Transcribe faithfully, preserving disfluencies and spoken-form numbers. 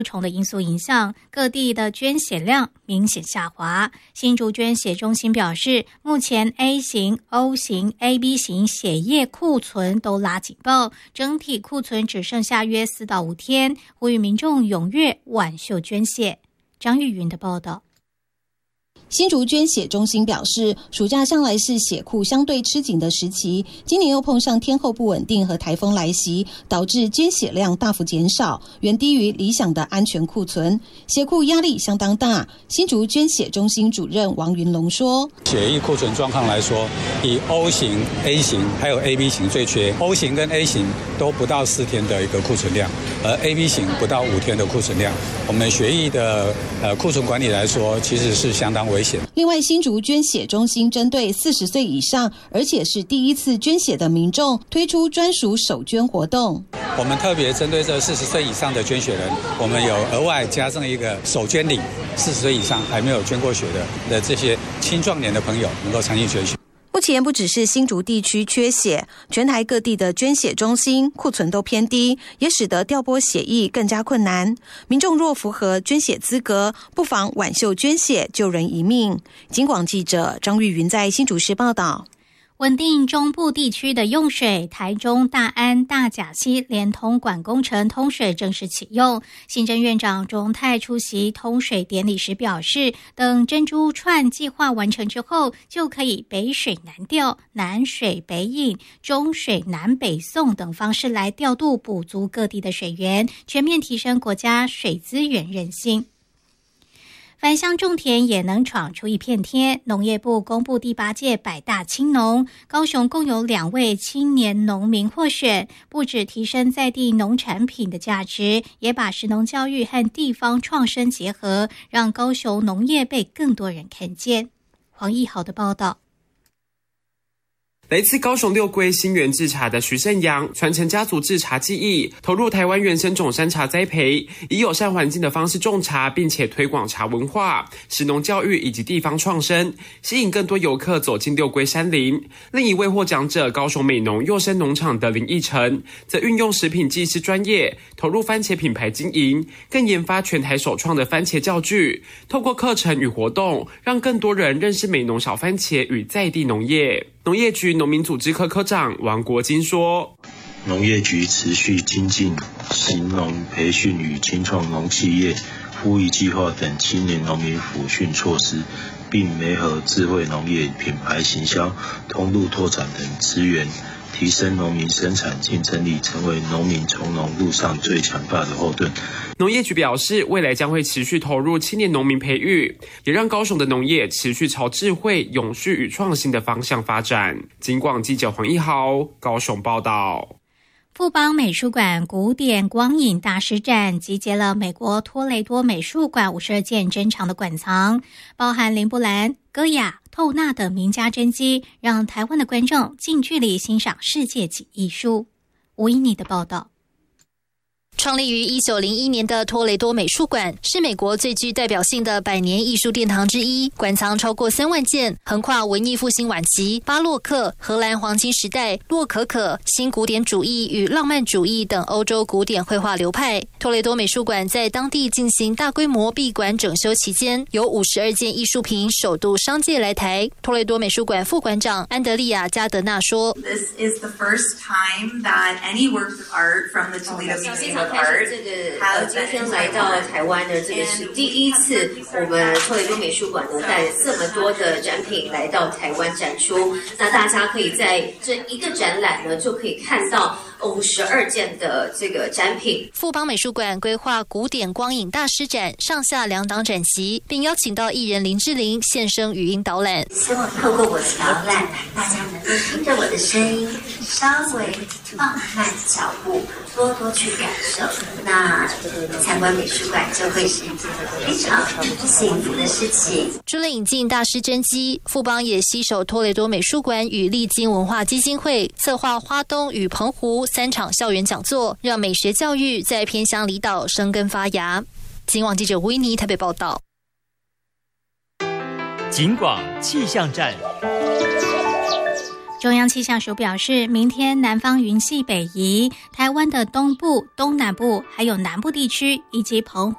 重的因素影响，各地的捐血量明显下滑。新竹捐血中心表示，目前 A 型、O 型、A B 型血液库存都拉警报，整体库存只剩下约四到五天，呼吁民众踊跃挽袖捐血。张玉云的报道。 新竹捐血中心表示，暑假向来是血库相对吃紧的时期，今年又碰上天候不稳定和台风来袭，导致捐血量大幅减少，远低于理想的安全库存，血库压力相当大。新竹捐血中心主任王云龙说， 血液库存状况来说，以 O 型、A 型还有 A B 型最缺， O 型跟 A 型都不到四天的一个库存量，而 A B 型不到五天的库存量。我们血液的呃库存管理来说，其实是相当危险。 另外，新竹捐血中心针对四十岁以上，而且是第一次捐血的民众，推出专属手捐活动。 我们特别针对这四十岁以上的捐血人，我们有额外加上一个手捐礼，四十岁以上还没有捐过血的的这些青壮年的朋友能够参与捐血。 目前不只是新竹地区缺血，全台各地的捐血中心库存都偏低，也使得调拨血液更加困难。民众若符合捐血资格，不妨挽袖捐血，救人一命。警广记者张玉云在新竹市报道。 稳定中部地区的用水，台中大安大甲溪连通管工程通水正式启用。行政院长钟泰出席通水典礼时表示，等珍珠串计划完成之后，就可以北水南调、南水北引、中水南北送等方式来调度补足各地的水源，全面提升国家水资源韧性。返乡种田也能闯出一片天。农业部公布第八届百大青农，高雄共有两位青年农民获选，不只提升在地农产品的价值，也把食农教育和地方创生结合，让高雄农业被更多人看见。黄义豪的报道。 来自高雄六龟新源制茶的徐胜阳，传承家族制茶技艺，投入台湾原生种山茶栽培，以友善环境的方式种茶，并且推广茶文化、食农教育以及地方创生，吸引更多游客走进六龟山林。另一位获奖者高雄美农幼生农场的林义成，则运用食品技师专业，投入番茄品牌经营，更研发全台首创的番茄教具，透过课程与活动，让更多人认识美农小番茄与在地农业。农业局农民组织科科长王国金说， 农业局持续精进行农培训与青创农企业呼吁计划等青年农民辅训措施，并媒合智慧农业品牌行销、通路拓展等资源，提升农民生产竞争力，成为农民从农路上最强大的后盾。 农业局表示，未来将会持续投入青年农民培育，也让高雄的农业持续朝智慧、永续与创新的方向发展。警广记者黄一豪高雄报道。 富邦美术馆古典光影大师展集结了美国托雷多美术馆五十二件珍藏的馆藏，包含林布兰、戈雅、透纳等名家真迹，让台湾的观众近距离欣赏世界级艺术。吴依妮的报道。 创立于一九零一年的托雷多美术馆是美国最具代表性的百年艺术殿堂之一，馆藏超过三万件，横跨文艺复兴晚期、巴洛克、荷兰黄金时代、洛可可、新古典主义与浪漫主义等欧洲古典绘画流派。托雷多美术馆在当地进行大规模闭馆整修期间，有五十二件艺术品首度商界来台。托雷多美术馆副馆长安德利亚加德纳说 ：“This is the first time that any works of art from the Toledo Museum of Art。” 这个呃，今天来到台湾呢，这个是第一次，我们托雷多美术馆呢带这么多的展品来到台湾展出。那大家可以在这一个展览呢，就可以看到五十二件的这个展品。 富邦美术馆规划古典光影大师展，上下两档展席，并邀请到艺人林志玲现身语音导览。 希望透过我的导览，大家能够听着我的声音，稍微放慢脚步，多多去感受。那参观美术馆就会是一件非常幸福的事情。 除了引进大师真迹，富邦也携手托雷多美术馆与丽晶文化基金会，策划花东与澎湖三场校园讲座，让美学教育在偏乡离岛生根发芽。警广记者维尼台北报道。 警广气象站。 中央气象署表示，明天南方云系北移，台湾的东部、东南部还有南部地区以及澎湖